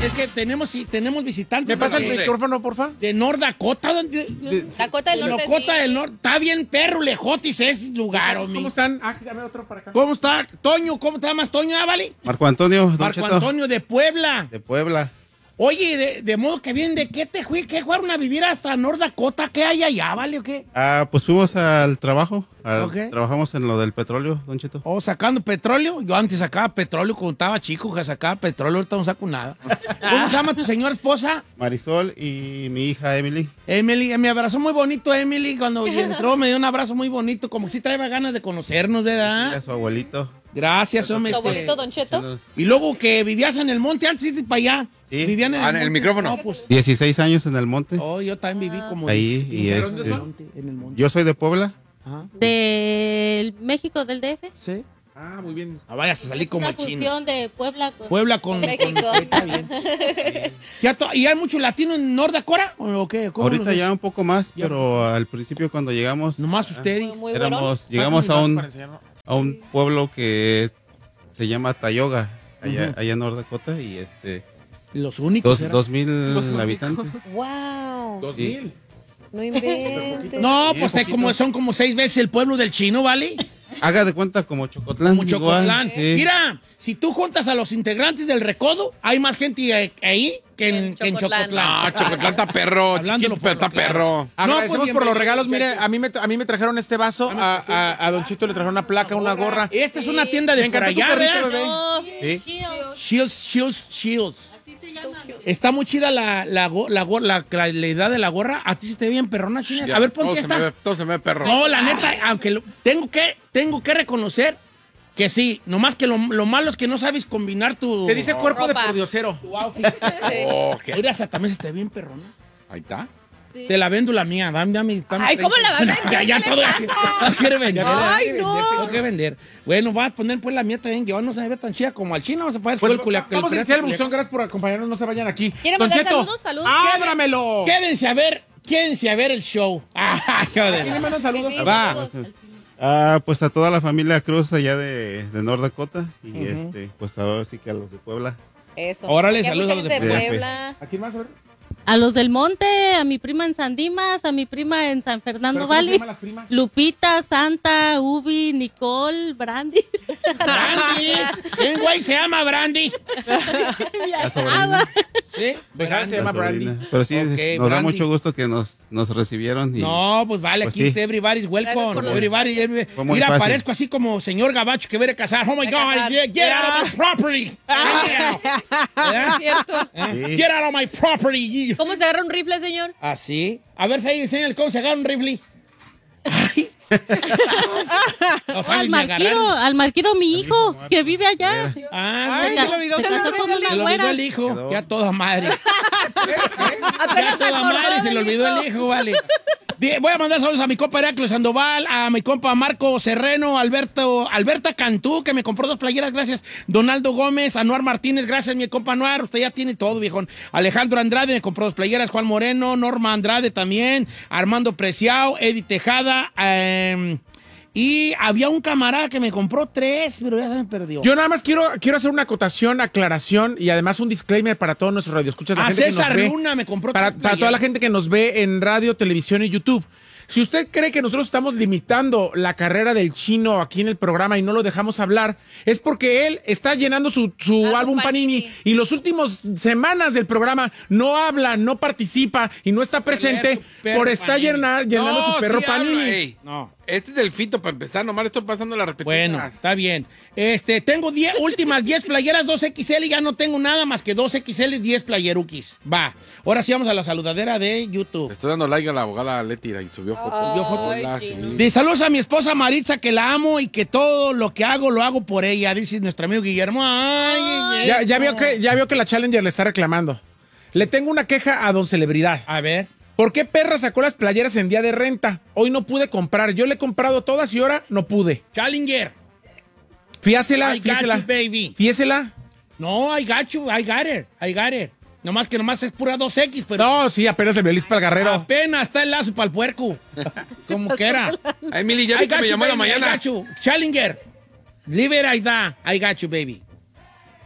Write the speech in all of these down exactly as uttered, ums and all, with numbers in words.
es que tenemos, sí, tenemos visitantes. ¿Me pasa el de, micrófono, porfa? De North Dakota. De, de, Dakota del Norte. Dakota sí. del Norte. Está bien perro, lejotis ese lugar, homie. ¿Cómo están? Ah, dame otro para acá. ¿Cómo está? Toño, ¿cómo te llamas, Toño? Ah, vale. Marco Antonio, Don Marco Cheto, Antonio de Puebla. de Puebla. Oye, de, de modo que bien, ¿de qué te fui? ¿Qué fueron a vivir hasta North Dakota? ¿Qué hay allá, vale, o qué? Ah, pues fuimos al trabajo. al- Ok. Trabajamos en lo del petróleo, Don Cheto. ¿O sacando petróleo? Yo antes sacaba petróleo cuando estaba chico, que sacaba petróleo, ahorita no saco nada. ¿Cómo se llama tu señora esposa? Marisol y mi hija Emily. Emily, me abrazó muy bonito Emily cuando entró, me dio un abrazo muy bonito, como si traía ganas de conocernos, Y a ¿verdad? su abuelito. Gracias, hombre. ¿Tu abuelito, Don Cheto? Y luego que vivías en el monte antes de irte para allá. Sí. Vivían en Ah, el, en el monte. micrófono. No, pues. dieciséis años en el monte. Oh, yo también viví como Ahí, quince y años este- en el monte, en el monte. Yo soy de Puebla. Ajá. Del México, del D F. Sí. Ah, muy bien. No vayas a salir como Una el chino. fusión de Puebla con... Puebla con México. con- está bien. ¿Ya to- ¿Y hay mucho latino en North Dakota? ¿O qué? ¿Cómo Ahorita los ves? ya un poco más, Ya. pero al principio cuando llegamos, Nomás ustedes. Muy bueno. éramos, llegamos a Pásame el vaso un, para enseñarlo. a un pueblo que se llama Tayoga, allá, Ujú. allá en North Dakota, y este, Los únicos. dos, eran. dos mil habitantes. Wow. Dos Sí. mil. No inventes. No, Sí, pues eh, poquito. como son como seis veces el pueblo del chino, ¿vale? Haga de cuenta como Chocotlán. Como igual, Chocotlán. sí. Mira, si tú juntas a los integrantes del Recodo, hay más gente eh, ahí que en, En que en Chocotlán. Chocotlán. Ah, Chocotlán está perro, Hablándolo chiquito, por pero lo está claro. perro. Agradecemos pues, por los bienvenido, regalos. Mire, muchacho. a mí, me, a mí me trajeron este vaso. A, a, a Don Chito le trajeron una placa, una gorra. Esta es una tienda de Me por encantó tu allá, perrito, ¿verdad? bebé. Sí. Shields, Shields, Shields. Está muy chida la, la, go- la, go- la, la, la idea de la gorra. A ti se te ve bien perrona, china. Ya, A ver, todo ponte se me esta. ve- Todo se me ve perro. No, la neta, aunque lo- tengo que, tengo que reconocer que sí. Nomás que lo, lo malo es que no sabes combinar tu... Se dice cuerpo Ropa. de pordiosero. tu outfit. Oh, ¿qué? Mira, esa también se te ve bien perrona. Ahí está. Te la vendo la mía. Dame, dame, dame Ay, ¿cómo la vas a vender? Ya, ya, todo. No quiere vender. Ay, no. Tengo que vender. Bueno, voy a poner pues la mía también. Yo no se me ve tan chida como al chino. No se puede Pues, el culia- vamos a el iniciar el culia- buzón. Gracias por acompañarnos. No se vayan aquí. ¿Quieren Don mandar Cheto, saludos? Saludos. ¡ábramelo! Quédense a ver, quédense a ver el show. Ah, joder. ¿Quién le manda saludos? Sí, Va. saludos. Ah, pues a toda la familia Cruz allá de, de North Dakota, y este, pues ahora sí que a los de Puebla. Eso. Órale, Aquí hay saludos a mucha los de gente de Puebla. Puebla. ¿A quién más? A ver. A los del Monte, a mi prima en San Dimas, a mi prima en San ¿Pero Fernando cómo se Valley. llaman las primas? Lupita, Santa, Ubi, Nicole, Brandy. Brandy. ¿Quién güey se llama Brandy? Mi La ahijada. sobrina. ¿Sí? Venga, se La llama Brandy. sobrina. Pero sí, Ok, nos Brandy. da mucho gusto que nos, nos recibieron. Y, No, pues vale, Pues aquí sí. everybody's Gracias welcome. por los- Everybody, every- Fue muy Mira, fácil. parezco así como señor Gabacho que viene a casar. Oh my A God, casar. get, get out of my property. ¿Verdad? Es cierto. ¿Eh? Sí. Get out of my property. ¿Cómo se agarra un rifle, señor? Así. A ver si ahí enseñan cómo se agarra un rifle. Ay. No O sabes al ni agarrar. Marquiro, al Marquiro, mi hijo, que vive allá. Ah, Se, no, ca- se se casó con una le olvidó güera. el hijo. Quedó. Ya toda madre. Ya Apenas se toda acordó madre se del le olvidó hijo. el hijo, vale. Bien, voy a mandar saludos a mi compa Heracles Sandoval, a mi compa Marco Serreno, Alberto, Alberta Cantú, que me compró dos playeras, gracias. Donaldo Gómez, Anuar Martínez, gracias, mi compa Anuar, usted ya tiene todo, viejón. Alejandro Andrade me compró dos playeras, Juan Moreno, Norma Andrade también, Armando Preciado, Eddie Tejada, eh, y había un camarada que me compró tres, pero ya se me perdió. Yo nada más quiero, quiero hacer una acotación, aclaración y además un disclaimer para todos nuestros radioescuchas. la a gente que César nos ve, Luna me compró para, tres para toda la playeras. gente que nos ve en radio, televisión y YouTube. Si usted cree que nosotros estamos limitando la carrera del chino aquí en el programa y no lo dejamos hablar, es porque él está llenando su, su Álbum álbum Panini. Panini. y los últimos semanas del programa no habla, no participa y no está presente su perro por estar Panini. llenar- llenando su perro sí Panini. habla, ey. No. Este es del Fito para empezar, nomás le estoy pasando las repeticiones. Bueno, está bien. Este, tengo diez, últimas diez playeras, dos equis ele y ya no tengo nada más que dos equis ele, diez playeruquis. Va. Ahora sí vamos a la saludadera de YouTube. Le estoy dando like a la abogada Leti y subió foto. Subió foto. Ay, Hola, sí. sí. De saludos a mi esposa Maritza, que la amo y que todo lo que hago lo hago por ella, dice nuestro amigo Guillermo. Ay, Ya, ya, Guillermo. vio que, ya vio que la Challenger le está reclamando. Le tengo una queja a don Celebridad. A ver. ¿Por qué perra sacó las playeras en día de renta? Hoy no pude comprar. Yo le he comprado todas y ahora no pude. Challenger. Fíásela, I got fíésela. you, baby. Fíésela. No, I got you, I got it, I got it. Nomás que nomás es pura dos equis, pero No, sí, apenas el violín para el guerrero. apenas está el lazo para el puerco. Como que era. Ay, Emily, ya vi I que got me you, llamó en la baby, I mañana. got you. Challenger. Leave it like that. I got you, baby.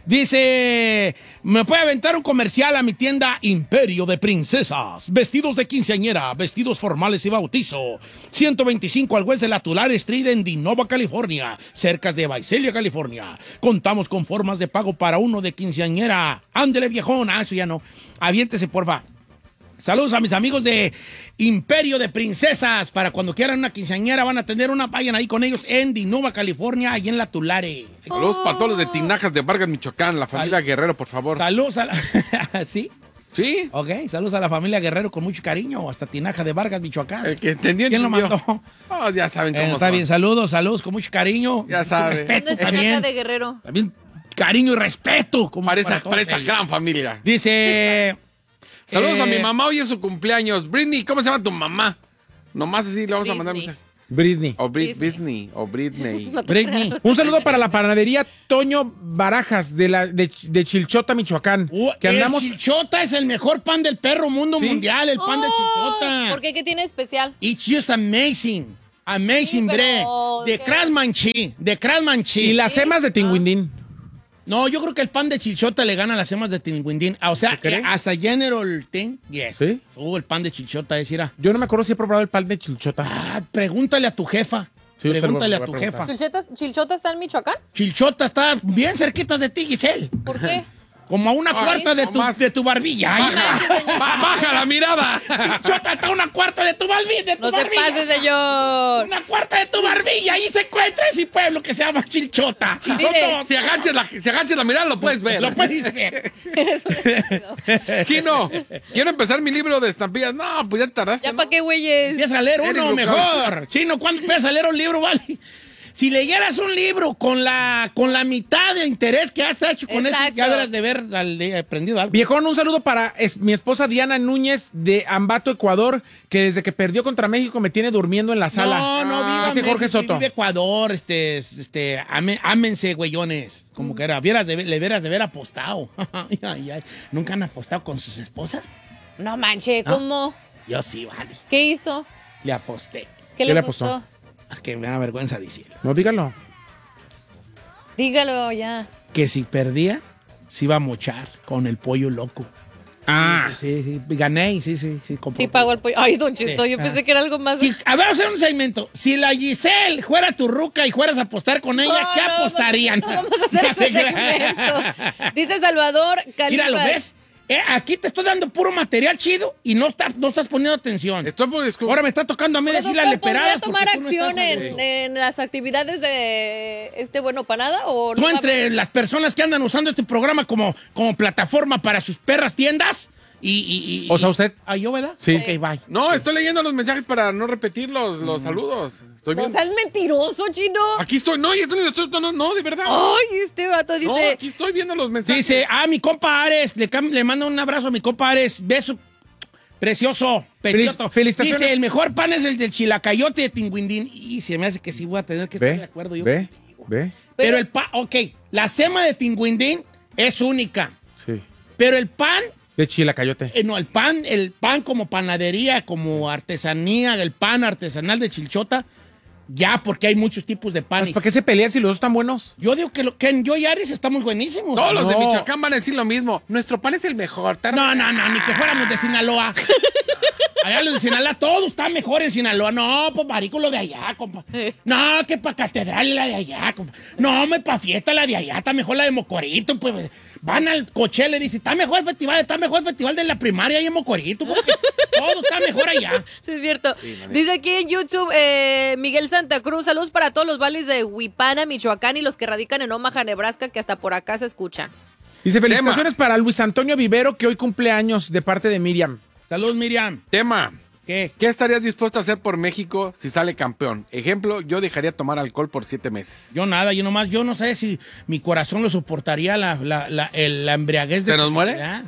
Dice, ¿me puede aventar un comercial a mi tienda Imperio de Princesas? Vestidos de quinceañera, vestidos formales y bautizo. ciento veinticinco al West de la Tulare Street en Dinova, California, cerca de Visalia, California. Contamos con formas de pago para uno de quinceañera. Ándele, viejón. Ah, eso ya no. Aviéntese, porfa. Saludos a mis amigos de Imperio de Princesas. Para cuando quieran una quinceañera van a tener una, vayan ahí con ellos en Dinova, California, ahí en la Tulare. Saludos para todos los de Tinajas de Vargas, Michoacán, la familia Sal- Guerrero, por favor. Saludos a la... ¿Sí? ¿Sí? Ok, saludos a la familia Guerrero con mucho cariño. Hasta Tinaja de Vargas, Michoacán. El que entendió, ¿Quién lo entendió. mandó? Oh, ya saben Eh, cómo está son. bien, saludos, saludos con mucho cariño. Ya mucho sabe. respeto ¿Dónde está también. Tinaja de Guerrero? También cariño y respeto. Como Para esa, para todos para esa ellos. gran familia. Dice... Saludos eh, a mi mamá, hoy es su cumpleaños. Britney, ¿cómo se llama tu mamá? Nomás así le vamos a mandar un Disney. mensaje. Britney. O Brit- Disney. Disney, o Britney. Britney. Un saludo para la panadería Toño Barajas de, la, de, de Chilchota, Michoacán. Uh, que andamos... El chilchota es el mejor pan del perro mundo ¿Sí? mundial, el pan de chilchota. ¿Por qué? ¿Qué tiene especial? It's just amazing. Amazing, Sí, bre. pero, De ¿qué? craftsmanship. De craftsmanship. Y las semas de Tinguindín. No, yo creo que el pan de chilchota le gana a las semas de Tinguindín. O sea, ¿Usted cree? eh, as a general thing, yes. ¿Sí? Uh, el pan de chilchota es, ira. Yo no me acuerdo si he probado el pan de Chilchota. Ah, pregúntale a tu jefa. Sí, pregúntale te lo a voy tu a jefa. preguntar. ¿Chilchota, ¿Chilchota está en Michoacán? Chilchota está bien cerquitas de ti, Giselle. ¿Por qué? Como a una Ay, cuarta de no tu, más. de tu barbilla. Ay, Baja, ba- baja la mirada. Chilchota está a una cuarta de tu barbilla. De tu No se barbilla. pase, señor. Una cuarta de tu barbilla. Ahí se encuentra ese pueblo que se llama Chilchota. Y son Mire. dos. Si agachas la, si agachas la mirada, lo puedes ver. Lo puedes ver. Eres un estúpido. Chino, quiero empezar mi libro de estampillas. No, pues ya tardaste. ¿Ya ¿no? para qué, güeyes? Empieza a leer Eres uno local. mejor. Chino, ¿cuándo empiezas a leer un libro, vale? Si leyeras un libro con la, con la mitad de interés que has hecho con eso, Exacto. ya deberás de haber al- aprendido algo. Viejón, un saludo para es- mi esposa Diana Núñez de Ambato, Ecuador, que desde que perdió contra México me tiene durmiendo en la sala. No, no, Ah, viva dice Jorge México, Soto. vive Ecuador, este, este, ame- ámense, güeyones. Como que era, vieras de, le vieras de haber apostado. Ay, ay, ay. ¿Nunca han apostado con sus esposas? No manche, ¿cómo? Yo sí, vale. ¿Qué hizo? Le aposté. ¿Qué, ¿Qué le le apostó? apostó? Es que me da vergüenza decirlo. No, dígalo. Dígalo ya. Que si perdía, se iba a mochar con el pollo loco. Ah. Sí, sí, gané, sí, sí, sí. compró Sí pagó el pollo. Ay, don Cheto, Sí. yo pensé que era algo más... Si, a ver, vamos a hacer un segmento. Si la Giselle fuera tu ruca y fueras a apostar con ella, No, ¿qué no, apostarían? No, vamos a hacer No ese te creas. segmento. Dice Salvador Califas. Mira, ¿lo ves? Eh, aquí te estoy dando puro material chido y no estás, no estás poniendo atención. Estoy por descubrir. Ahora me está tocando a mí Pero decirle a doctor, leperadas. ¿podría tomar porque tú no acción estás a gusto. en, en las actividades de este bueno panada o Tú no? entre las personas que andan usando este programa como, como plataforma para sus perras tiendas y... y, y O sea, usted. ¿Ah, yo, verdad? Sí. Ok, bye. No, estoy leyendo los mensajes para no repetir los, los saludos. Estoy No viendo. seas mentiroso, chino. Aquí estoy. No, y esto no, esto no, no, de verdad. Ay, este vato No, dice... aquí estoy viendo los mensajes. Dice, ah, mi compa Ares, le, cam- le mando un abrazo a mi compa Ares, beso precioso, petioto. felicitaciones. Dice, el mejor pan es el del chilacayote de Tinguindín. Y se me hace que sí voy a tener que estar de Ve, acuerdo yo ve, contigo. ve. Pero, Pero- el pan, ok, la sema de Tinguindín es única, Sí. pero el pan, De Chilacayote. eh, no, el pan, el pan como panadería, como artesanía, el pan artesanal de Chilchota, ya, porque hay muchos tipos de Pues, panes. ¿para qué se pelean si los dos están buenos? Yo digo que, lo, que yo y Ares estamos buenísimos. Todos los de No. Michoacán van a decir lo mismo. Nuestro pan es el mejor. Tar- No, no, no, ni que fuéramos de Sinaloa. Allá los de Sinaloa, todo está mejor en Sinaloa. No, pues marico, lo de allá, compa. No, que pa' catedral la de allá, compa. No, me pa' fiesta la de allá, está mejor la de Mocorito, pues. Van al coche, le dicen, está mejor el festival, está mejor el festival de la primaria ahí en Mocorito, compa. Todo está mejor allá. Sí, es cierto. Dice aquí en YouTube eh, Miguel Santa Cruz, saludos para todos los vales de Huipana, Michoacán y los que radican en Omaha, Nebraska, que hasta por acá se escuchan. Dice, felicitaciones para Luis Antonio Vivero, que hoy cumple años, de parte de Miriam. Saludos, Miriam. Tema. ¿Qué? ¿Qué estarías dispuesto a hacer por México si sale campeón? Ejemplo, yo dejaría tomar alcohol por siete meses. Yo nada, yo nomás, yo no sé si mi corazón lo soportaría la, la, la, el- la embriaguez de... ¿Se nos muere? ¿Ya?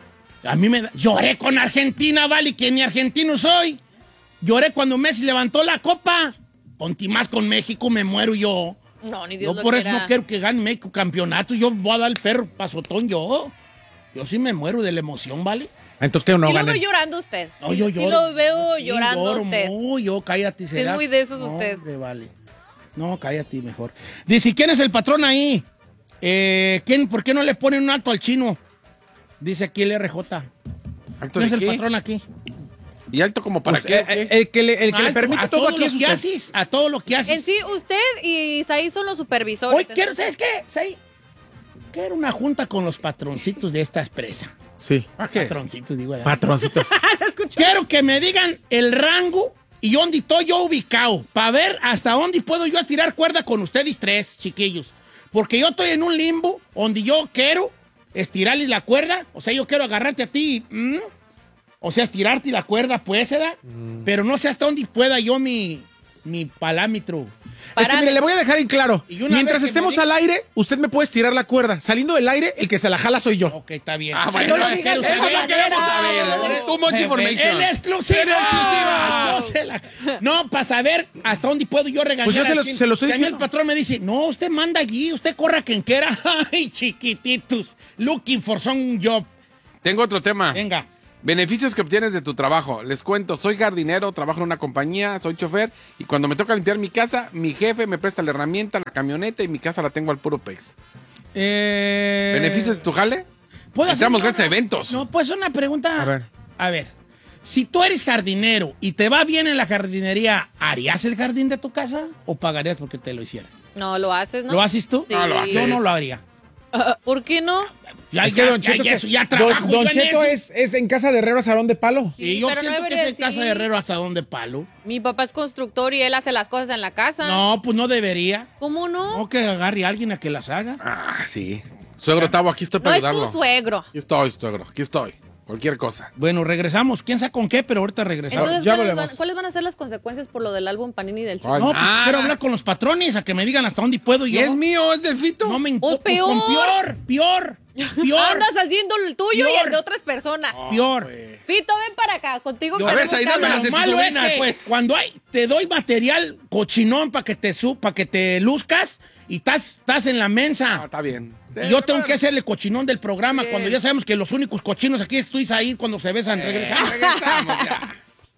A mí me da... Lloré con Argentina, vale, que ni argentino soy. Lloré cuando Messi levantó la copa. Conti más con México me muero yo. No, ni Dios Yo lo por eso quiera. no quiero que gane México campeonato. Yo voy a dar el perro pasotón yo. Yo sí me muero de la emoción, ¿vale? Entonces, ¿qué no Sí lo ganen? veo llorando usted. No, sí, yo sí lloro. lo veo Sí, llorando lloro usted. muy, yo, cállate, será. muy de esos No, usted. hombre, vale. No, cállate mejor. Dice, ¿quién es el patrón ahí? Eh, ¿quién, ¿Por qué no le ponen un alto al chino? Dice aquí el R J. ¿Alto ¿Quién es de el qué? patrón aquí? ¿Y alto como para Pues, qué? eh, o qué? eh, el que le, el que le Alto, permite a todo todo aquí lo es que usted. haces, a todo lo que haces. En sí, usted y Isaí son los supervisores. Hoy quiero, entonces- ¿sabes qué? ¿Sabes? Quiero una junta con los patroncitos de esta empresa. Sí. ¿Para qué? Patroncitos, digo. ¿verdad? Patroncitos. Quiero que me digan el rango y dónde estoy yo ubicado, para ver hasta dónde puedo yo estirar cuerda con ustedes tres, chiquillos. Porque yo estoy en un limbo donde yo quiero estirarles la cuerda, o sea, yo quiero agarrarte a ti, ¿m? O sea, estirarte la cuerda, pues, ¿verdad? Mm. Pero no sé hasta dónde pueda yo mi, mi parámetro. Es que mire, le voy a dejar en claro. Y una Mientras vez que estemos me al aire, usted me puede estirar la cuerda. Saliendo del aire, el que se la jala soy yo. Ok, está bien. Ah, bueno, Ay, no, eso quiero es lo saber. que queremos saber. Too much Jefe, information. En exclusiva. En exclusiva. No, se la- no, para saber hasta dónde puedo yo regañar. Pues ya se al lo- chino. se lo estoy Si a mí diciendo. el patrón me dice, no, usted manda allí, usted corra quien quiera. Ay, chiquititos. Looking for some job. Tengo otro tema. Venga. Beneficios que obtienes de tu trabajo. Les cuento, soy jardinero, trabajo en una compañía, soy chofer y cuando me toca limpiar mi casa, mi jefe me presta la herramienta, la camioneta y mi casa la tengo al puro pex. Eh, ¿Beneficios de tu jale? ¿puedo hacer Entramos una- grandes eventos. No, pues una pregunta. A ver. A ver. Si tú eres jardinero y te va bien en la jardinería, ¿harías el jardín de tu casa o pagarías porque te lo hicieran? No, lo haces, ¿no? ¿Lo haces tú? Sí. No, lo Yo haces. no lo haría. ¿Por qué no? Ya, Es que ya, Don ya, Cheto, ya, que- eso, ya Don- trabajo Don yo en Cheto eso. es, es en casa de herrero salón de palo. Y Sí, yo pero no siento que debería es en casa de decir. herrero hasta donde palo. Mi papá es constructor y él hace las cosas en la casa. No, pues no debería. ¿Cómo no? No que agarre a alguien a que las haga. Ah, sí. Suegro Tavo, aquí estoy No para es tu ayudarlo. suegro. Aquí estoy, suegro, aquí estoy. Cualquier cosa. Bueno, regresamos. ¿Quién sabe con qué? Pero ahorita regresamos. Entonces, ya ¿cuáles, volvemos. van, cuáles van a ser las consecuencias por lo del álbum Panini del Chico? Ay, no, pues, ah. quiero hablar con los patrones a que me digan hasta dónde puedo ¿Y yo. es mío? ¿Es del Fito? No me importa. Pues Con peor. peor, peor, peor. Andas haciendo el tuyo y Peor. el de otras personas. Peor. Fito, ven para acá. Contigo Yo- A ver, queremos Saí, dame cámara. las de Lo tu malo es sobrina, que pues. cuando hay, te doy material cochinón para que te su, para que te luzcas y estás, estás en la Ah, mensa. está bien. Y yo tengo que hacerle cochinón del programa cuando ya sabemos que los únicos cochinos aquí es tú y Said cuando se besan. Regresamos. Regresamos ya.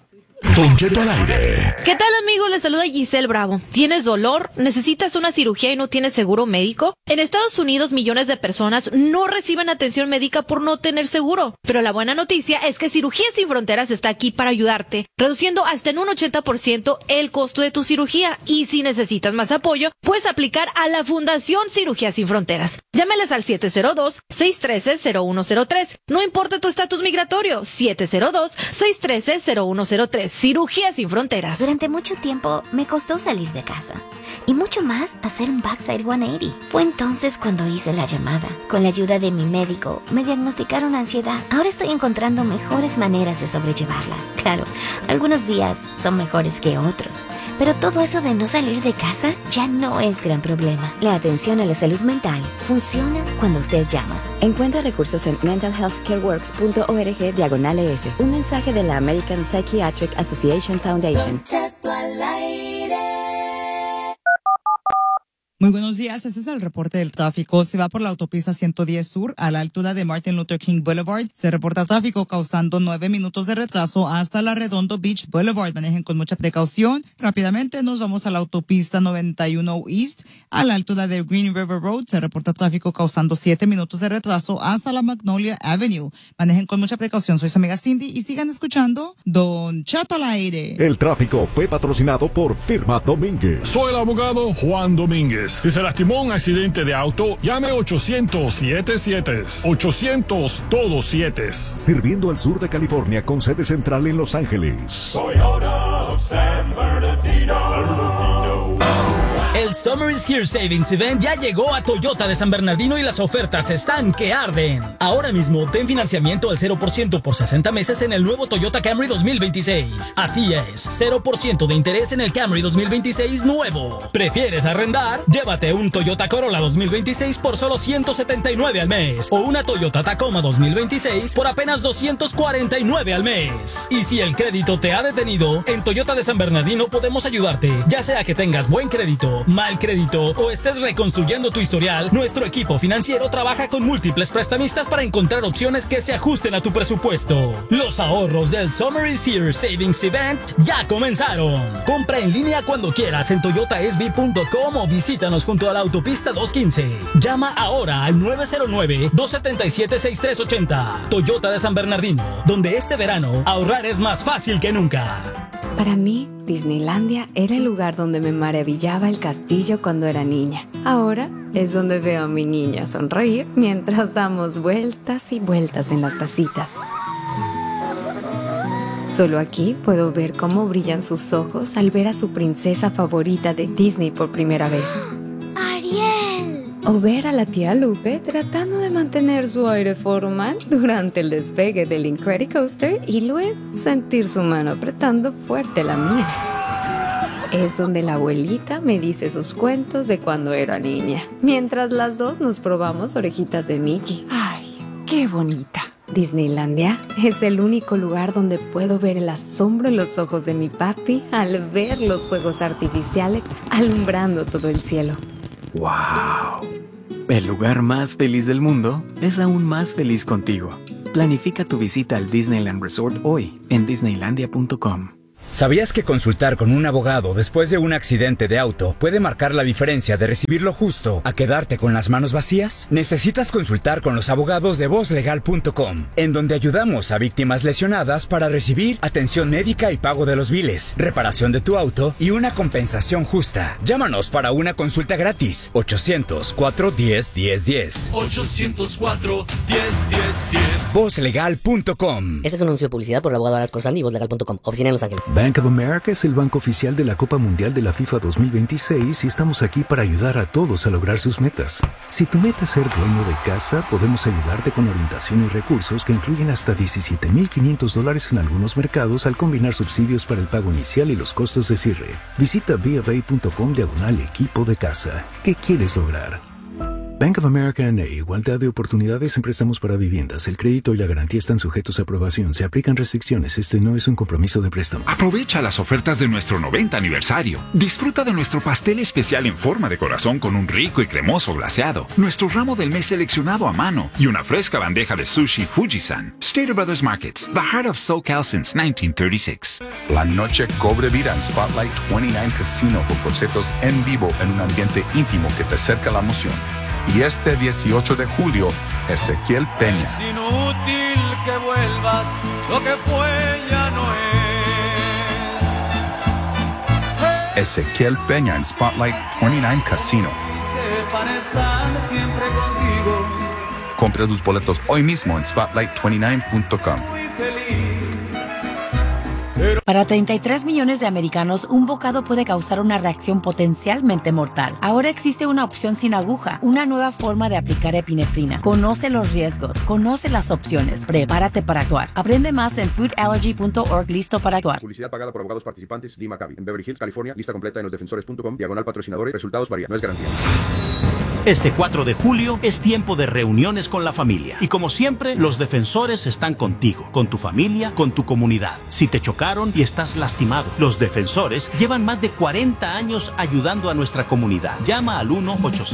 Don Cheto al aire. ¿Qué tal, amigos? Les saluda Giselle Bravo. ¿Tienes dolor? ¿Necesitas una cirugía y no tienes seguro médico? En Estados Unidos, millones de personas no reciben atención médica por no tener seguro. Pero la buena noticia es que Cirugías Sin Fronteras está aquí para ayudarte, reduciendo hasta en un ochenta por ciento el costo de tu cirugía. Y si necesitas más apoyo, puedes aplicar a la Fundación Cirugías Sin Fronteras. Llámeles al siete cero dos, seis uno tres, cero uno cero tres. No importa tu estatus migratorio, siete cero dos, seis uno tres, cero uno cero tres. Cirugías Sin Fronteras. Durante mucho tiempo me costó salir de casa y mucho más hacer un backside ciento ochenta. Fue entonces cuando hice la llamada. Con la ayuda de mi médico me diagnosticaron ansiedad. Ahora estoy encontrando mejores maneras de sobrellevarla. Claro, algunos días son mejores que otros, pero todo eso de no salir de casa ya no es gran problema. La atención a la salud mental funciona cuando usted llama. Encuentra recursos en mental health care works punto org diagonal es. Un mensaje de la American Psychiatric Association Foundation. Muy buenos días, este es el reporte del tráfico. Se va por la autopista ciento diez Sur a la altura de Martin Luther King Boulevard. Se reporta tráfico causando nueve minutos de retraso hasta la Redondo Beach Boulevard. Manejen con mucha precaución. Rápidamente nos vamos a la autopista noventa y uno East a la altura de Green River Road. Se reporta tráfico causando siete minutos de retraso hasta la Magnolia Avenue. Manejen con mucha precaución. Soy su amiga Cindy y sigan escuchando Don Cheto al aire. El tráfico fue patrocinado por Firma Domínguez. Soy el abogado Juan Domínguez. Si se lastimó en un accidente de auto, llame ochocientos siete siete. ochocientos todos siete. Sirviendo al sur de California con sede central en Los Ángeles. Toyota of San Bernardino. El Summer is Here Savings Event ya llegó a Toyota de San Bernardino y las ofertas están que arden. Ahora mismo obtén financiamiento al cero por ciento por sesenta meses en el nuevo Toyota Camry dos mil veintiséis. Así es, cero por ciento de interés en el Camry dos mil veintiséis nuevo. ¿Prefieres arrendar? Llévate un Toyota Corolla dos mil veintiséis por solo ciento setenta y nueve al mes o una Toyota Tacoma dos mil veintiséis por apenas doscientos cuarenta y nueve al mes. Y si el crédito te ha detenido, en Toyota de San Bernardino podemos ayudarte, ya sea que tengas buen crédito negocio, mal crédito o estés reconstruyendo tu historial, nuestro equipo financiero trabaja con múltiples prestamistas para encontrar opciones que se ajusten a tu presupuesto. Los ahorros del Summer is Here Savings Event ya comenzaron. Compra en línea cuando quieras en toyota s b punto com o visítanos junto a la autopista doscientos quince. Llama ahora al nueve cero nueve, dos siete siete, seis tres ocho cero. Toyota de San Bernardino, donde este verano ahorrar es más fácil que nunca. Para mí, Disneylandia era el lugar donde me maravillaba el castillo cuando era niña. Ahora es donde veo a mi niña sonreír mientras damos vueltas y vueltas en las tacitas. Solo aquí puedo ver cómo brillan sus ojos al ver a su princesa favorita de Disney por primera vez. ¡Ariel! O ver a la tía Lupe tratando de mantener su aire formal durante el despegue del Incredicoaster y luego sentir su mano apretando fuerte la mía. Es donde la abuelita me dice sus cuentos de cuando era niña, mientras las dos nos probamos orejitas de Mickey. ¡Ay, qué bonita! Disneylandia es el único lugar donde puedo ver el asombro en los ojos de mi papi al ver los fuegos artificiales alumbrando todo el cielo. ¡Wow! El lugar más feliz del mundo es aún más feliz contigo. Planifica tu visita al Disneyland Resort hoy en disneylandia punto com. ¿Sabías que consultar con un abogado después de un accidente de auto puede marcar la diferencia de recibir lo justo a quedarte con las manos vacías? Necesitas consultar con los abogados de voz legal punto com, en donde ayudamos a víctimas lesionadas para recibir atención médica y pago de los biles, reparación de tu auto y una compensación justa. Llámanos para una consulta gratis. ochocientos, cuatro uno cero, uno cero uno cero. ochocientos cuatro, diez, diez, diez. voz legal punto com. Este es un anuncio de publicidad por el abogado Aras Corsandi y voz legal punto com. Oficina en Los Ángeles. Bank of America es el banco oficial de la Copa Mundial de la FIFA dos mil veintiséis y estamos aquí para ayudar a todos a lograr sus metas. Si tu meta es ser dueño de casa, podemos ayudarte con orientación y recursos que incluyen hasta diecisiete mil quinientos dólares en algunos mercados al combinar subsidios para el pago inicial y los costos de cierre. Visita b of a punto com diagonal equipo de casa. ¿Qué quieres lograr? Bank of America N A. Igualdad de oportunidades en préstamos para viviendas. El crédito y la garantía están sujetos a aprobación. Se aplican restricciones. Este no es un compromiso de préstamo. Aprovecha las ofertas de nuestro noventa aniversario. Disfruta de nuestro pastel especial en forma de corazón con un rico y cremoso glaseado, nuestro ramo del mes seleccionado a mano y una fresca bandeja de sushi Fujisan. Stater Brothers Markets, the heart of SoCal since nineteen thirty-six. La noche cobre vida en Spotlight veintinueve Casino con conciertos en vivo en un ambiente íntimo que te acerca la emoción. Y este dieciocho de julio, Ezequiel Peña. Es inútil que vuelvas, lo que fue ya no es. Ezequiel Peña en Spotlight veintinueve Casino. Para estar siempre contigo. Compra tus boletos hoy mismo en spotlight veintinueve punto com. Para treinta y tres millones de americanos, un bocado puede causar una reacción potencialmente mortal. Ahora existe una opción sin aguja, una nueva forma de aplicar epinefrina. Conoce los riesgos, conoce las opciones, prepárate para actuar. Aprende más en food allergy punto org. Listo para actuar. Publicidad pagada por abogados participantes. Lee Maccabi. En Beverly Hills, California. Lista completa en los defensores punto com. Diagonal patrocinadores. Resultados varían. No es garantía. Este cuatro de julio es tiempo de reuniones con la familia. Y como siempre, los defensores están contigo, con tu familia, con tu comunidad. Si te chocaron y estás lastimado, los defensores llevan más de cuarenta años ayudando a nuestra comunidad. Llama al uno ochocientos